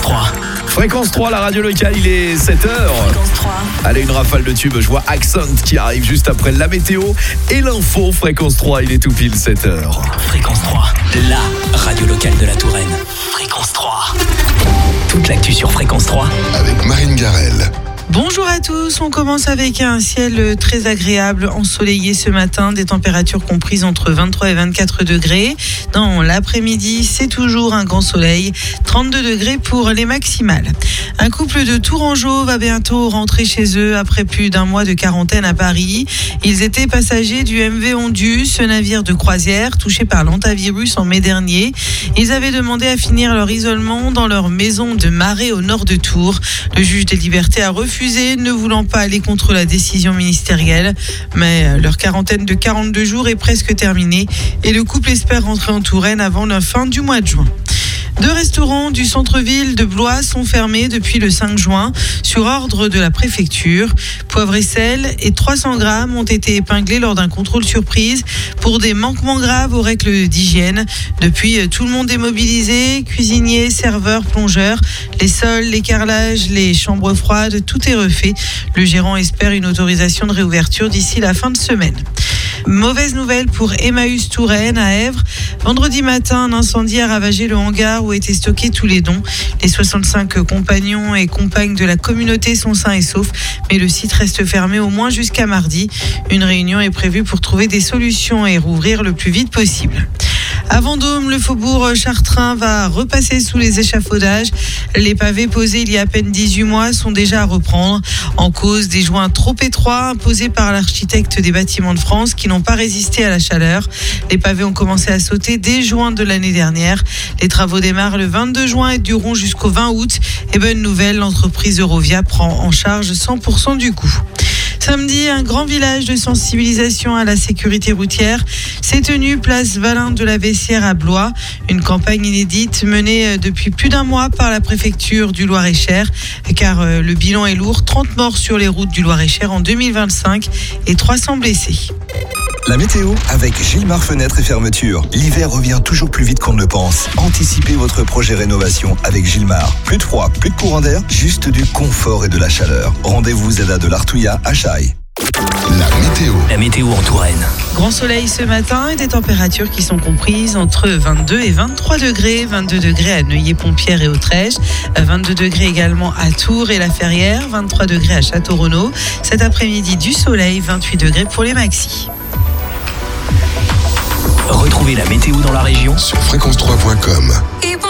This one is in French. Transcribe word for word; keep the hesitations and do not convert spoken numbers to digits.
trois. Fréquence trois, la radio locale, il est sept heures. Fréquence trois. Allez, une rafale de tubes, je vois Accent qui arrive juste après la météo et l'info. Fréquence trois, il est tout pile sept heures. Fréquence trois, la radio locale de la Touraine. Fréquence trois. Toute l'actu sur Fréquence trois. Avec Marine Garel. Bonjour à tous, on commence avec un ciel très agréable, ensoleillé ce matin, des températures comprises entre vingt-trois et vingt-quatre degrés. Dans l'après-midi, c'est toujours un grand soleil, trente-deux degrés pour les maximales. Un couple de Tourangeaux va bientôt rentrer chez eux après plus d'un mois de quarantaine à Paris. Ils étaient passagers du M V Ondu, ce navire de croisière touché par l'hantavirus en mai dernier. Ils avaient demandé à finir leur isolement dans leur maison de Marais au nord de Tours. Le juge des libertés a refusé, ne voulant pas aller contre la décision ministérielle. Mais leur quarantaine de quarante-deux jours est presque terminée et le couple espère rentrer en Touraine avant la fin du mois de juin. Deux restaurants du centre-ville de Blois sont fermés depuis le cinq juin sur ordre de la préfecture. Poivre et sel et trois cents grammes ont été épinglés lors d'un contrôle surprise pour des manquements graves aux règles d'hygiène. Depuis, tout le monde est mobilisé, cuisiniers, serveurs, plongeurs, les sols, les carrelages, les chambres froides, tout est refait. Le gérant espère une autorisation de réouverture d'ici la fin de semaine. Mauvaise nouvelle pour Emmaüs Touraine à Èvres. Vendredi matin, un incendie a ravagé le hangar où étaient stockés tous les dons. Les soixante-cinq compagnons et compagnes de la communauté sont sains et saufs, mais le site reste fermé au moins jusqu'à mardi. Une réunion est prévue pour trouver des solutions et rouvrir le plus vite possible. À Vendôme, le faubourg chartrain va repasser sous les échafaudages. Les pavés posés il y a à peine dix-huit mois sont déjà à reprendre. En cause des joints trop étroits imposés par l'architecte des bâtiments de France qui n'ont pas résisté à la chaleur. Les pavés ont commencé à sauter dès juin de l'année dernière. Les travaux démarrent le vingt-deux juin et dureront jusqu'au vingt août. Et bonne nouvelle, l'entreprise Eurovia prend en charge cent pour cent du coût. Samedi, un grand village de sensibilisation à la sécurité routière s'est tenu place Valin de la Vessière à Blois. Une campagne inédite menée depuis plus d'un mois par la préfecture du Loir-et-Cher, car le bilan est lourd, trente morts sur les routes du Loir-et-Cher en deux mille vingt-cinq et trois cents blessés. La météo avec Gilmar Fenêtre et Fermeture. L'hiver revient toujours plus vite qu'on ne le pense. Anticipez votre projet rénovation avec Gilmar. Plus de froid, plus de courant d'air, juste du confort et de la chaleur. Rendez-vous Zeda de l'Artouillat à Chaille. La météo. La météo en Touraine. Grand soleil ce matin et des températures qui sont comprises entre vingt-deux et vingt-trois degrés. vingt-deux degrés à Neuilly-Pont-Pierre et Autrèche. vingt-deux degrés également à Tours et La Ferrière. vingt-trois degrés à Château-Renaud. Cet après-midi du soleil, vingt-huit degrés pour les maxis. Retrouvez la météo dans la région Sur fréquence trois point com.